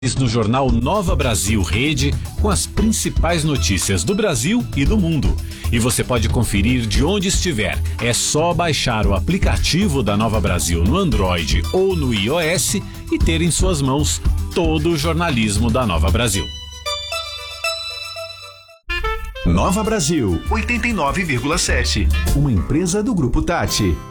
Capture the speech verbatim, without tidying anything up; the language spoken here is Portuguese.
no jornal Nova Brasil Rede, com as principais notícias do Brasil e do mundo. E você pode conferir de onde estiver. É só baixar o aplicativo da Nova Brasil no Android ou no iOS e ter em suas mãos todo o jornalismo da Nova Brasil. Nova Brasil, oitenta e nove vírgula sete. Uma empresa do Grupo Tati.